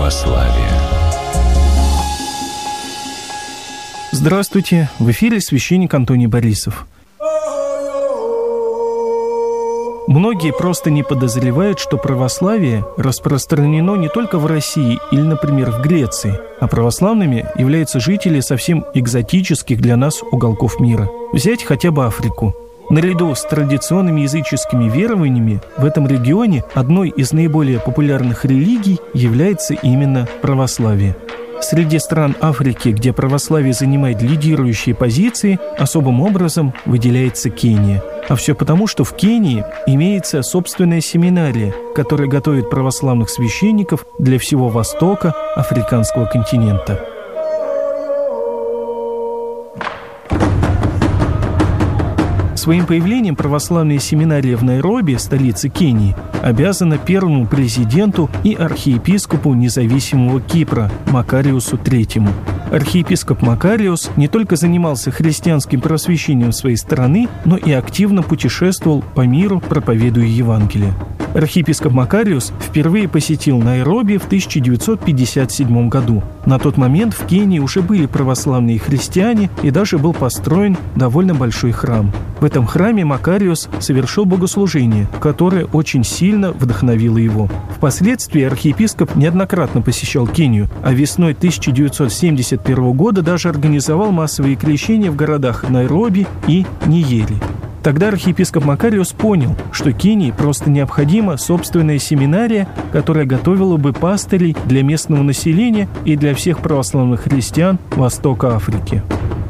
православия. Здравствуйте! В эфире священник Антоний Борисов. Многие просто не подозревают, что православие распространено не только в России или, например, в Греции, а православными являются жители совсем экзотических для нас уголков мира. Взять хотя бы Африку. Наряду с традиционными языческими верованиями в этом регионе одной из наиболее популярных религий является именно православие. Среди стран Африки, где православие занимает лидирующие позиции, особым образом выделяется Кения. А все потому, что в Кении имеется собственная семинария, которая готовит православных священников для всего востока африканского континента. Своим появлением православная семинария в Найроби, столице Кении, обязана первому президенту и архиепископу независимого Кипра Макариусу III. Архиепископ Макариус не только занимался христианским просвещением своей страны, но и активно путешествовал по миру, проповедуя Евангелие. Архиепископ Макариус впервые посетил Найроби в 1957 году. На тот момент в Кении уже были православные христиане, и даже был построен довольно большой храм. В этом храме Макариус совершил богослужение, которое очень сильно вдохновило его. Впоследствии архиепископ неоднократно посещал Кению, а весной 1971 года даже организовал массовые крещения в городах Найроби и Ниери. Тогда архиепископ Макариус понял, что Кении просто необходима собственная семинария, которая готовила бы пастырей для местного населения и для всех православных христиан Востока Африки.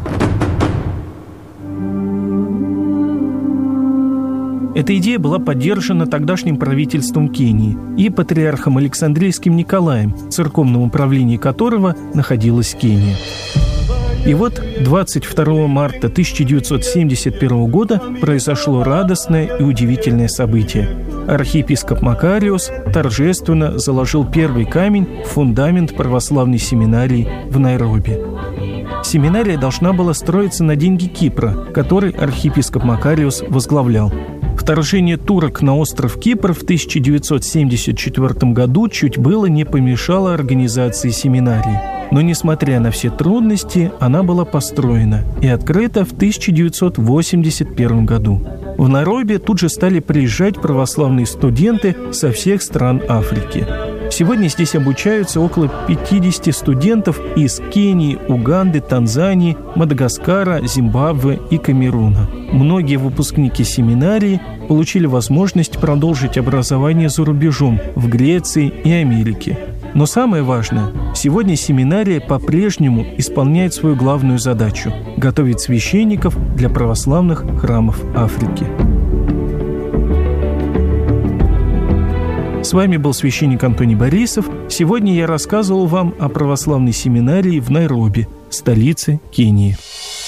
Эта идея была поддержана тогдашним правительством Кении и патриархом Александрийским Николаем, в церковном управлении которого находилась Кения. И вот 22 марта 1971 года произошло радостное и удивительное событие. Архиепископ Макариус торжественно заложил первый камень в фундамент православной семинарии в Найроби. Семинария должна была строиться на деньги Кипра, который архиепископ Макариус возглавлял. Вторжение турок на остров Кипр в 1974 году чуть было не помешало организации семинарии. Но, несмотря на все трудности, она была построена и открыта в 1981 году. В Найроби тут же стали приезжать православные студенты со всех стран Африки. Сегодня здесь обучаются около 50 студентов из Кении, Уганды, Танзании, Мадагаскара, Зимбабве и Камеруна. Многие выпускники семинарии получили возможность продолжить образование за рубежом, в Греции и Америке. Но самое важное, сегодня семинария по-прежнему исполняет свою главную задачу – готовить священников для православных храмов Африки. С вами был священник Антоний Борисов. Сегодня я рассказывал вам о православной семинарии в Найроби, столице Кении.